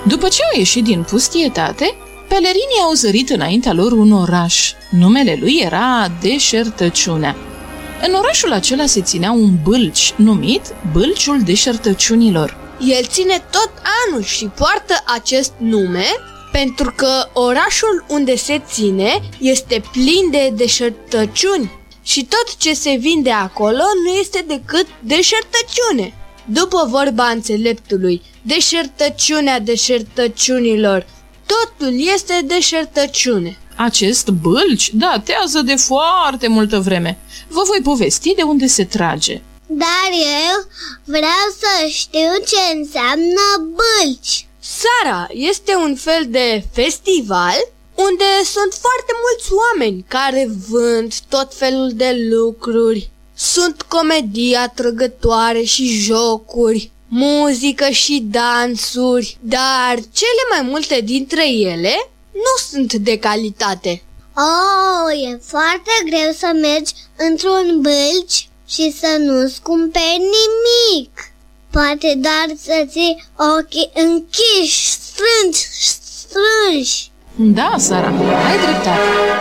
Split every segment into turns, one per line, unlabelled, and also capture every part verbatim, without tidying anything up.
După ce au ieșit din pustietate, pelerinii au zărit înaintea lor un oraș. Numele lui era Deșertăciunea. În orașul acela se ținea un bâlci numit Bâlciul Deșertăciunilor.
El ține tot anul și poartă acest nume pentru că orașul unde se ține este plin de deșertăciuni și tot ce se vinde acolo nu este decât deșertăciune. După vorba înțeleptului, deșertăciunea deșertăciunilor, totul este deșertăciune.
Acest bâlci datează de foarte multă vreme. Vă voi povesti de unde se trage.
Dar eu vreau să știu ce înseamnă bâlci.
Sara este un fel de festival unde sunt foarte mulți oameni care vând tot felul de lucruri. Sunt comedii atrăgătoare și jocuri, muzică și dansuri, dar cele mai multe dintre ele nu sunt de calitate.
Oh, e foarte greu să mergi într-un bâlci și să nu-ți cumperi nimic. Poate doar să ții ochii închiși, strângi, strângi.
Da, Sara, ai dreptate.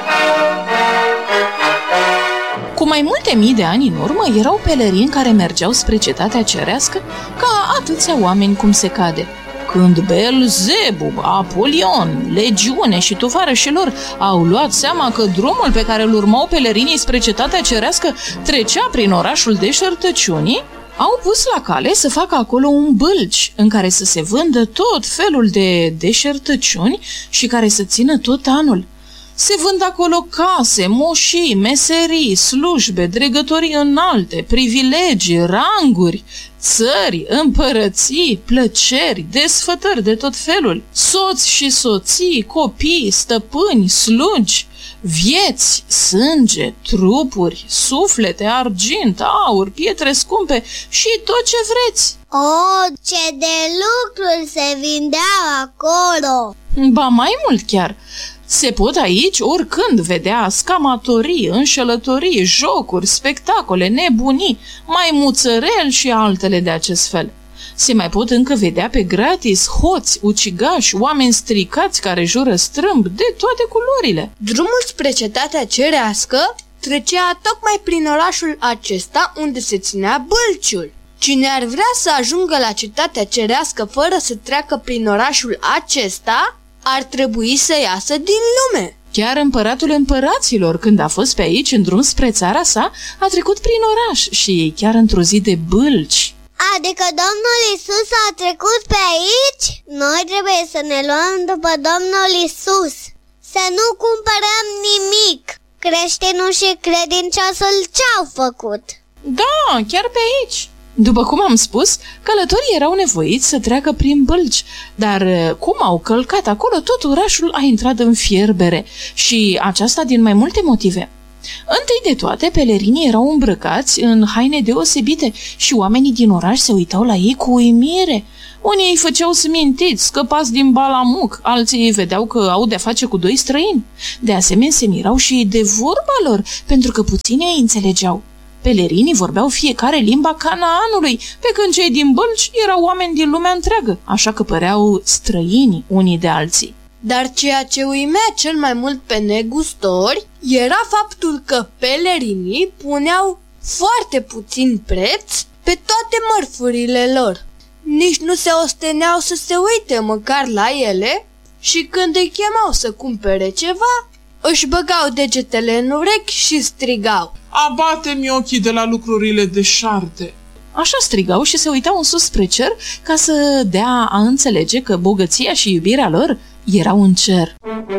Cu mai multe mii de ani în urmă erau pelerini care mergeau spre cetatea cerească ca atâția oameni cum se cade. Când Beelzebub, Apolion, legiune și tovarășii lor au luat seama că drumul pe care îl urmau pelerinii spre cetatea cerească trecea prin orașul Deșertăciunii, au pus la cale să facă acolo un bâlci în care să se vândă tot felul de deșertăciuni și care să țină tot anul. Se vând acolo case, moșii, meserii, slujbe, dregătorii înalte, privilegii, ranguri, țări, împărății, plăceri, desfătări de tot felul, soți și soții, copii, stăpâni, slugi, vieți, sânge, trupuri, suflete, argint, aur, pietre scumpe și tot ce vreți.
Oh, ce de lucruri se vindeau acolo!
Ba mai mult chiar! Se pot aici oricând vedea scamatorii, înșelătorii, jocuri, spectacole, nebunii, maimuțăreli și altele de acest fel. Se mai pot încă vedea pe gratis hoți, ucigași, oameni stricați care jură strâmb de toate culorile.
Drumul spre cetatea cerească trecea tocmai prin orașul acesta unde se ținea bâlciul. Cine ar vrea să ajungă la cetatea cerească fără să treacă prin orașul acesta, ar trebui să iasă din lume.
Chiar împăratul împăraților, când a fost pe aici în drum spre țara sa, a trecut prin oraș și chiar într-o zi de bâlci.
Adică Domnul Isus a trecut pe aici? Noi trebuie să ne luăm după Domnul Isus, să nu cumpărăm nimic. Creștinul și credinciosul ce-au făcut?
Da, chiar pe aici. După cum am spus, călătorii erau nevoiți să treacă prin bâlci, dar cum au călcat acolo, tot orașul a intrat în fierbere și aceasta din mai multe motive. Întâi de toate, pelerinii erau îmbrăcați în haine deosebite și oamenii din oraș se uitau la ei cu uimire. Unii îi făceau smintiți, scăpați din balamuc, alții îi vedeau că au de-a face cu doi străini. De asemenea, se mirau și de vorba lor, pentru că puțini îi înțelegeau. Pelerinii vorbeau fiecare limba Canaanului, pe când cei din bâlci erau oameni din lumea întreagă, așa că păreau străini unii de alții.
Dar ceea ce uimea cel mai mult pe negustori era faptul că pelerinii puneau foarte puțin preț pe toate mărfurile lor. Nici nu se osteneau să se uite măcar la ele și când îi chemau să cumpere ceva, își băgau degetele în urechi și strigau:
"Abate-mi ochii de la lucrurile deșarte!"
Așa strigau și se uitau în sus spre cer ca să dea a înțelege că bogăția și iubirea lor erau în cer.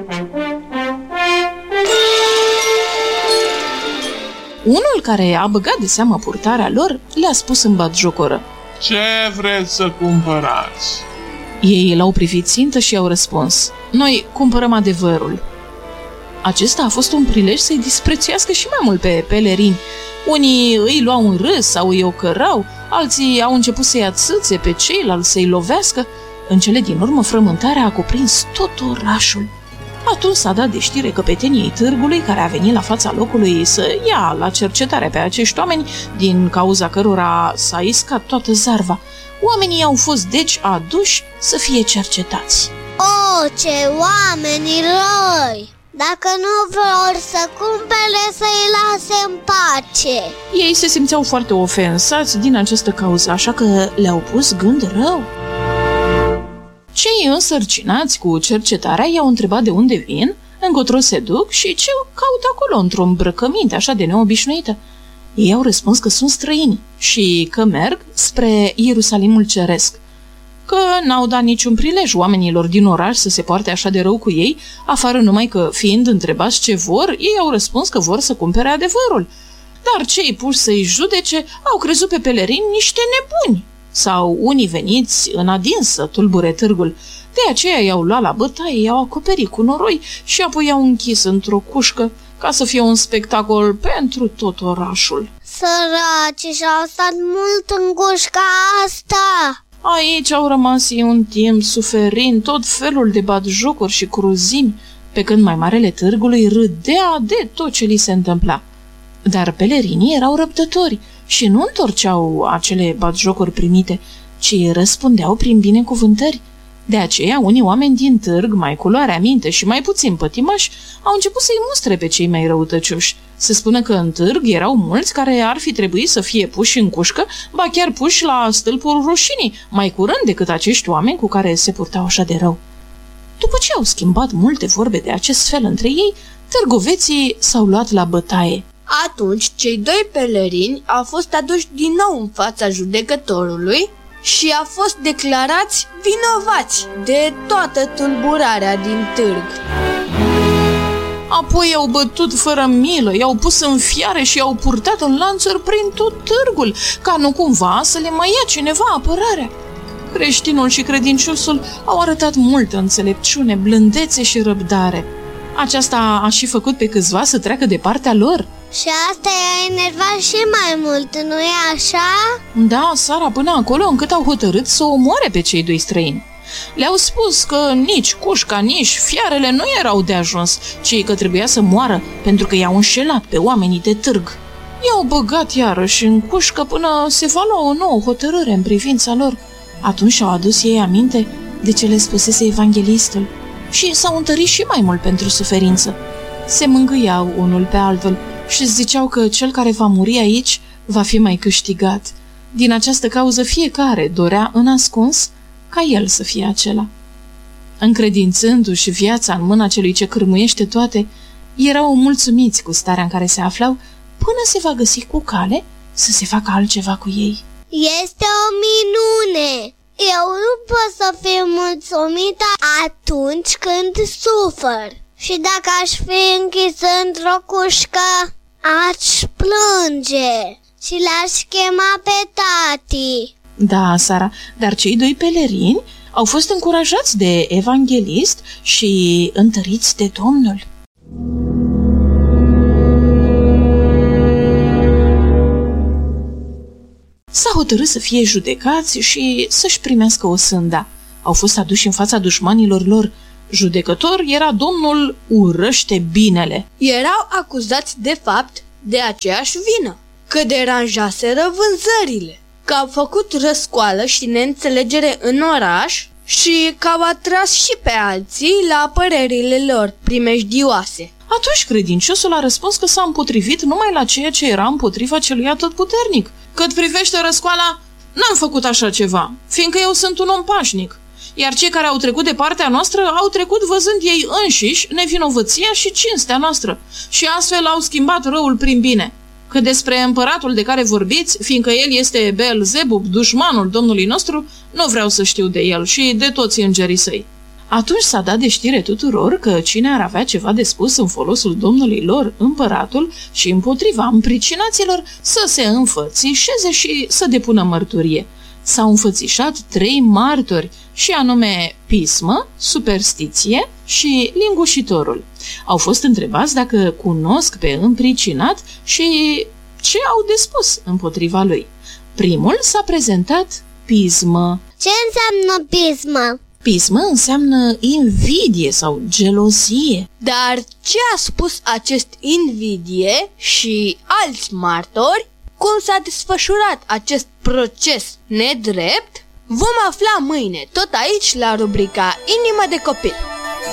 Unul care a băgat de seamă purtarea lor le-a spus în batjocoră:
"Ce vreți să cumpărați?"
Ei l-au privit țintă și au răspuns: "Noi cumpărăm adevărul." Acesta a fost un prilej să-i disprețuiască și mai mult pe pelerini. Unii îi luau în râs sau îi ocărau, alții au început să-i ațâțe pe ceilalți, să-i lovească. În cele din urmă, frământarea a cuprins tot orașul. Atunci s-a dat de știre căpeteniei târgului, care a venit la fața locului să ia la cercetare pe acești oameni, din cauza cărora s-a iscat toată zarva. Oamenii au fost deci aduși să fie cercetați.
O, ce oameni răi! Dacă nu vor să cumpere, să-i lase în pace.
Ei se simțeau foarte ofensați din această cauză, așa că le-au pus gând rău. Cei însărcinați cu cercetarea i-au întrebat de unde vin, încotro se duc și ce caută acolo într-o îmbrăcăminte așa de neobișnuită. Ei au răspuns că sunt străini și că merg spre Ierusalimul Ceresc, că n-au dat niciun prilej oamenilor din oraș să se poarte așa de rău cu ei, afară numai că, fiind întrebați ce vor, ei au răspuns că vor să cumpere adevărul. Dar cei puși să-i judece au crezut pe pelerini niște nebuni, sau unii veniți în adins să tulbure târgul. De aceea i-au luat la bătaie, i-au acoperit cu noroi și apoi i-au închis într-o cușcă, ca să fie un spectacol pentru tot orașul.
Săraci, și-au stat mult în cușca asta.
Aici au rămas ei un timp, suferind tot felul de batjocuri și cruzimi, pe când mai marele târgului râdea de tot ce li se întâmpla. Dar pelerinii erau răbdători și nu întorceau acele batjocuri primite, ci răspundeau prin binecuvântări. De aceea, unii oameni din târg, mai cu luarea minte și mai puțin pătimași, au început să-i mustre pe cei mai răutăcioși. Se spune că în târg erau mulți care ar fi trebuit să fie puși în cușcă, ba chiar puși la stâlpul rușinii, mai curând decât acești oameni cu care se purtau așa de rău. După ce au schimbat multe vorbe de acest fel între ei, târgoveții s-au luat la bătaie.
Atunci, cei doi pelerini au fost aduși din nou în fața judecătorului și au fost declarați vinovați de toată tulburarea din târg.
Apoi i-au bătut fără milă, i-au pus în fiare și i-au purtat în lanțuri prin tot târgul, ca nu cumva să le mai ia cineva apărarea. Creștinul și credinciosul au arătat multă înțelepciune, blândețe și răbdare. Aceasta a și făcut pe câțiva să treacă de partea lor.
Și asta i-a enervat și mai mult, nu-i așa?
Da, Sara, până acolo încât au hotărât să omoare pe cei doi străini. Le-au spus că nici cușca, nici fiarele nu erau de ajuns, ci că trebuia să moară pentru că i-au înșelat pe oamenii de târg. I-au băgat iarăși în cușcă până se va lua o nouă hotărâre în privința lor. Atunci și-au adus ei aminte de ce le spusese evanghelistul și s-au întărit și mai mult pentru suferință. Se mângâiau unul pe altul și ziceau că cel care va muri aici va fi mai câștigat. Din această cauză fiecare dorea în ascuns ca el să fie acela. Încredințându-și viața în mâna celui ce cârmuiește toate, erau mulțumiți cu starea în care se aflau până se va găsi cu cale să se facă altceva cu ei.
Este o minune! Eu nu pot să fiu mulțumită atunci când sufăr. Și dacă aș fi închis într-o cușcă, aș plânge și l-aș chema pe tati.
Da, Sara, dar cei doi pelerini au fost încurajați de evanghelist și întăriți de Domnul. S-a hotărât să fie judecați și să-și primească o sânda. Au fost aduși în fața dușmanilor lor. Judecător era domnul Urăște Binele.
Erau acuzați de fapt de aceeași vină, că deranjaseră vânzările, că au făcut răscoală și neînțelegere în oraș și că au atras și pe alții la părerile lor primejdioase.
Atunci credinciosul a răspuns că s-a împotrivit numai la ceea ce era împotriva celui atotputernic. Cât privește răscoala, n-am făcut așa ceva, fiindcă eu sunt un om pașnic, iar cei care au trecut de partea noastră au trecut văzând ei înșiși nevinovăția și cinstea noastră și astfel au schimbat răul prin bine. Că despre împăratul de care vorbiți, fiindcă el este Beelzebub, dușmanul Domnului nostru, nu vreau să știu de el și de toți îngerii săi. Atunci s-a dat de știre tuturor că cine ar avea ceva de spus în folosul Domnului lor, împăratul, și împotriva împricinaților, să se înfățișeze și să depună mărturie. S-au înfățișat trei martori, și anume Pismă, Superstiție și Lingușitorul. Au fost întrebați dacă cunosc pe împricinat și ce au de spus împotriva lui. Primul s-a prezentat Pismă.
Ce înseamnă pismă?
Pismă înseamnă invidie sau gelozie.
Dar ce a spus acest invidie și alți martori, cum s-a desfășurat acest proces nedrept, vom afla mâine, tot aici la rubrica Inimă de copil.